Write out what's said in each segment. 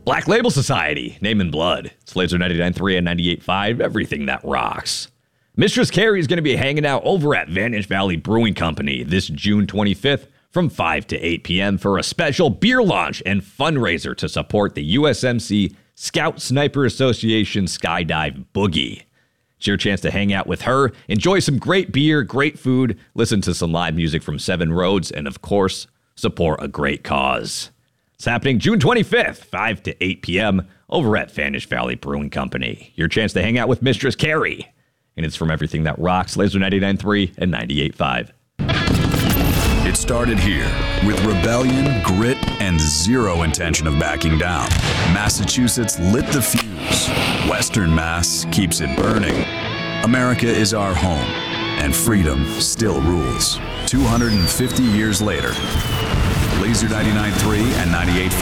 Black Label Society, Name and Blood. It's Laser 99.3 and 98.5, everything that rocks. Mistress Carrie is going to be hanging out over at Vantage Valley Brewing Company this June 25th from 5 to 8 p.m. for a special beer launch and fundraiser to support the USMC Scout Sniper Association Skydive Boogie. It's your chance to hang out with her, enjoy some great beer, great food, listen to some live music from Seven Roads, and of course, support a great cause. It's happening June 25th, 5 to 8 p.m. over at Vantage Valley Brewing Company. Your chance to hang out with Mistress Carrie. And it's from everything that rocks, Laser 99.3 and 98.5. It started here with rebellion, grit, and zero intention of backing down. Massachusetts lit the fuse. Western Mass keeps it burning. America is our home, and freedom still rules. 250 years later, Laser 99.3 and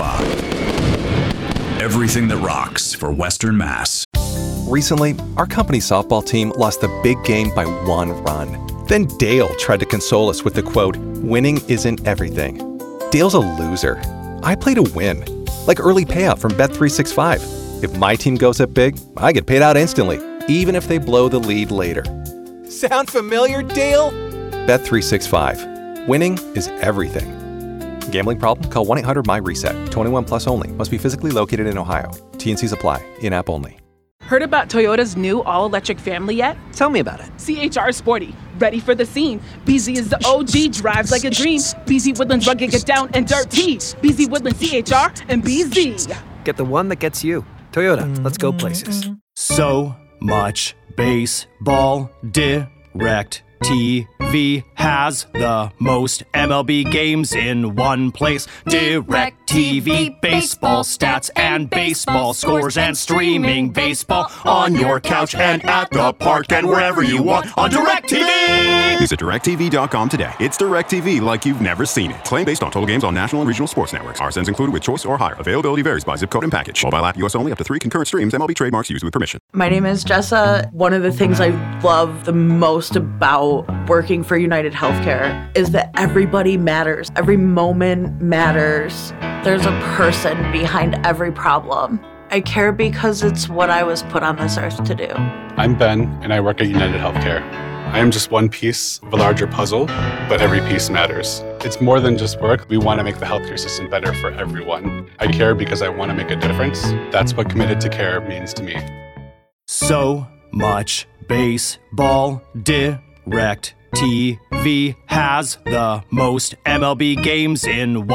98.5. Everything that rocks for Western Mass. Recently, our company softball team lost the big game by 1 run. Then Dale tried to console us with the quote, "Winning isn't everything." Dale's a loser. I play to win. Like early payout from Bet365. If my team goes up big, I get paid out instantly, even if they blow the lead later. Sound familiar, Dale? Bet365. Winning is everything. Gambling problem? Call 1-800-MY-RESET. 21 plus only. Must be physically located in Ohio. T&Cs apply. In-app only. Heard about Toyota's new all-electric family yet? Tell me about it. CHR Sporty, ready for the scene. BZ is the OG, drives like a dream. BZ Woodlands rugged, get down and dirty. BZ Woodlands CHR and BZ. Get the one that gets you. Toyota, let's go places. So much baseball. Direct TV has the most MLB games in one place. Direct TV, baseball stats and baseball scores and streaming baseball on your couch and at the park and wherever you want on Direct TV. Visit DirecTV.com today. It's DirecTV like you've never seen it. Claim based on total games on national and regional sports networks. RSNs included with choice or higher. Availability varies by zip code and package. Mobile app US only, up to 3 concurrent streams. MLB trademarks used with permission. My name is Jessa. One of the things I love the most about working for United Healthcare is that everybody matters. Every moment matters. There's a person behind every problem. I care because it's what I was put on this earth to do. I'm Ben, and I work at United Healthcare. I am just one piece of a larger puzzle, but every piece matters. It's more than just work. We want to make the healthcare system better for everyone. I care because I want to make a difference. That's what committed to care means to me. So much baseball. Direct TV has the most MLB games in one.